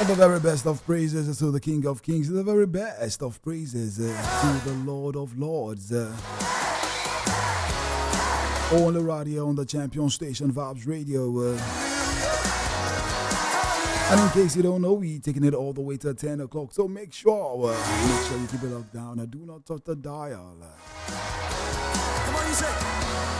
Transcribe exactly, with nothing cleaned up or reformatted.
And the very best of praises to the King of Kings, the very best of praises uh, to the Lord of Lords. Uh, only right here on the champion station, Vibes Radio. Uh, and in case you don't know, we taking it all the way to ten o'clock. So make sure, uh, make sure you keep it locked down and do not touch the dial. Uh. Come on, you say.